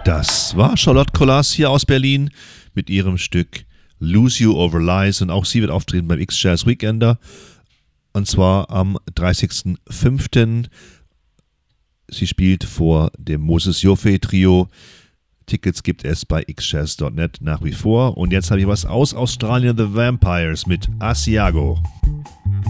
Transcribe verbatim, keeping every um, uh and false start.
Das war Charlotte Kolas hier aus Berlin mit ihrem Stück Lose You Over Lies, und auch sie wird auftreten beim X-Jazz Weekender, und zwar am dreißigsten fünften Sie spielt vor dem Moses Joffe Trio. Tickets gibt es bei x jazz dot net nach wie vor. Und jetzt habe ich was aus Australien, The Vampires mit Asiago.